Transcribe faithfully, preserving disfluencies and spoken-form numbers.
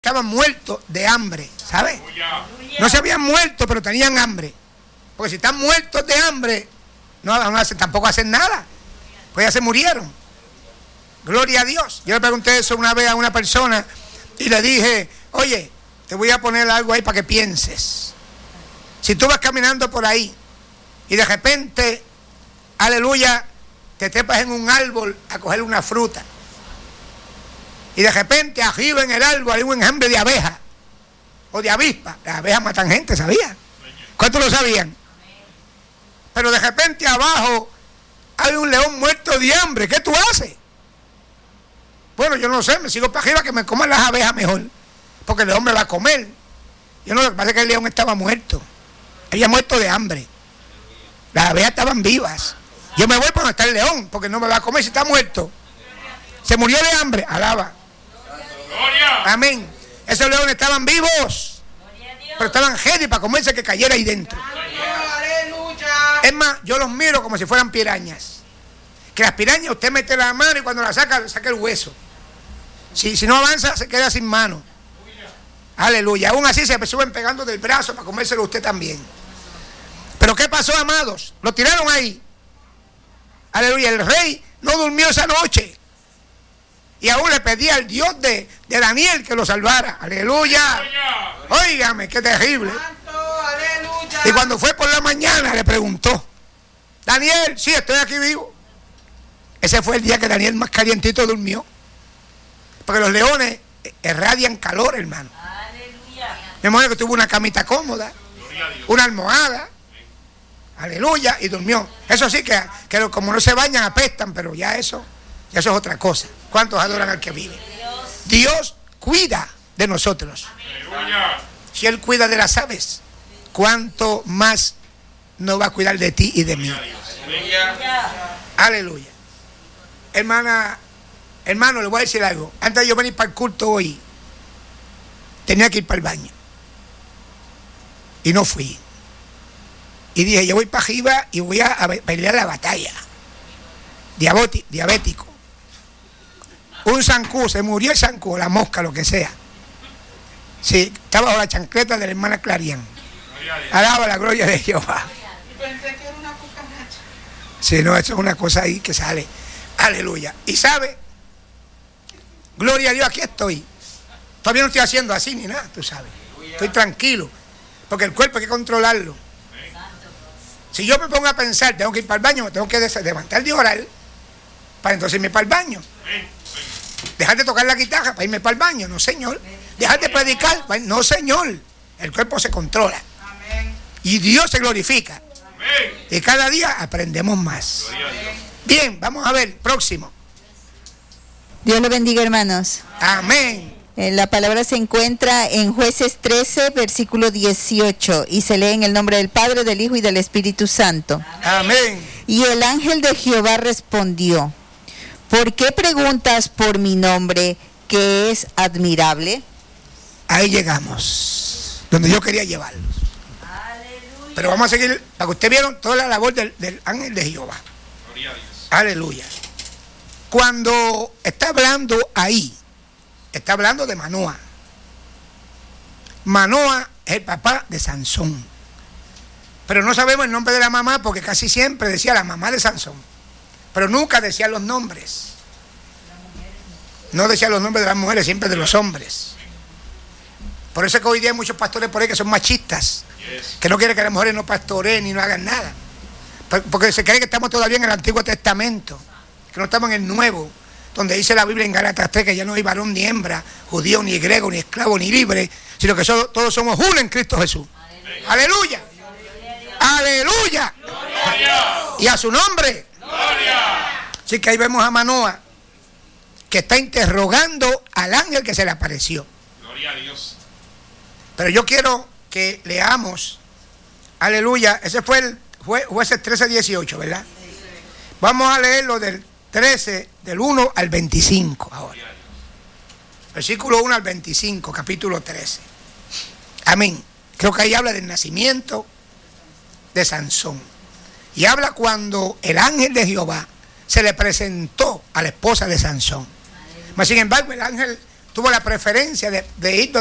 estaban muertos de hambre, ¿sabes? No se habían muerto, pero tenían hambre. Porque si están muertos de hambre, no, no hacen, tampoco hacen nada. Pues ya se murieron. Gloria a Dios. Yo le pregunté eso una vez a una persona y le dije, oye, te voy a poner algo ahí para que pienses. Si tú vas caminando por ahí y de repente, aleluya, te trepas en un árbol a coger una fruta, y de repente arriba en el árbol hay un enjambre de abejas o de avispas. Las abejas matan gente, ¿sabían? ¿Cuántos lo sabían? Pero de repente abajo hay un león muerto de hambre. ¿Qué tú haces? Bueno, yo no sé, me sigo para arriba que me coman las abejas mejor, porque el león me va a comer. Yo no, lo que pasa es que el león estaba muerto, había muerto de hambre. Las abejas estaban vivas. Yo me voy para donde está el león, porque no me va a comer si está muerto. Se murió de hambre, alaba. Amén. Esos leones estaban vivos, pero estaban ready para comerse que cayera ahí dentro. Es más, yo los miro como si fueran pirañas. Que las pirañas usted mete la mano y cuando la saca, saca el hueso. Si, si no avanza, se queda sin mano. Aleluya. Aún así se suben pegando del brazo para comérselo usted también. Pero ¿qué pasó, amados? Lo tiraron ahí. Aleluya. El rey no durmió esa noche. Y aún le pedía al Dios de, de Daniel que lo salvara. Aleluya. Óigame, qué terrible. Y cuando fue por la mañana le preguntó, Daniel, sí, estoy aquí vivo. Ese fue el día que Daniel más calientito durmió. Porque los leones irradian calor, hermano. Me imagino que tuvo una camita cómoda, una almohada. Aleluya, y durmió. Eso sí que, que como no se bañan apestan, pero ya eso, ya eso es otra cosa. ¿Cuántos adoran al que vive? Dios cuida de nosotros. Si Él cuida de las aves, ¿cuánto más no va a cuidar de ti y de mí? Aleluya. Hermana, hermano, le voy a decir algo. Antes de yo venir para el culto hoy, tenía que ir para el baño. Y no fui. Y dije, yo voy para arriba y voy a, a pelear la batalla. Diabóti, diabético. Un zancú, se murió el zancú, la mosca, lo que sea. Sí, estaba bajo la chancleta de la hermana Clarian. Alaba la gloria de Jehová. Pensé que era una cucaracha. Sí, no, eso es una cosa ahí que sale. Aleluya. Y sabe, gloria a Dios, aquí estoy. Todavía no estoy haciendo así ni nada, tú sabes. Estoy tranquilo, porque el cuerpo hay que controlarlo. Si yo me pongo a pensar, tengo que ir para el baño, me tengo que levantar de orar para entonces irme para el baño. Dejar de tocar la guitarra para irme para el baño, no señor. Dejar de predicar, no señor. El cuerpo se controla. Y Dios se glorifica. Y cada día aprendemos más. Bien, vamos a ver, próximo. Dios lo bendiga, hermanos. Amén. La palabra se encuentra en Jueces trece, versículo dieciocho, y se lee en el nombre del Padre, del Hijo y del Espíritu Santo. Amén. Y el ángel de Jehová respondió, ¿por qué preguntas por mi nombre, que es admirable? Ahí llegamos, donde yo quería llevarlos. Pero vamos a seguir, para que ustedes vieron toda la labor del, del ángel de Jehová. Aleluya. Cuando está hablando ahí, está hablando de Manoa. Manoa es el papá de Sansón. Pero no sabemos el nombre de la mamá porque casi siempre decía la mamá de Sansón. Pero nunca decía los nombres. No decía los nombres de las mujeres, siempre de los hombres. Por eso es que hoy día hay muchos pastores por ahí que son machistas, que no quieren que las mujeres no pastoreen ni no hagan nada. Porque se cree que estamos todavía en el Antiguo Testamento, que no estamos en el Nuevo, donde dice la Biblia en Gálatas tres que ya no hay varón ni hembra, judío ni griego, ni esclavo ni libre, sino que so, todos somos uno en Cristo Jesús. Aleluya. Aleluya. Aleluya. Y a su nombre. Gloria. Así que ahí vemos a Manoa, que está interrogando al ángel que se le apareció. Gloria a Dios. Pero yo quiero que leamos, aleluya, ese fue el jue, Jueces trece, dieciocho, ¿verdad? Vamos a leerlo del trece, del uno al veinticinco ahora. Versículo uno al veinticinco, capítulo trece. Amén. Creo que ahí habla del nacimiento de Sansón. Y habla cuando el ángel de Jehová se le presentó a la esposa de Sansón. Mas sin embargo, el ángel tuvo la preferencia de, de ir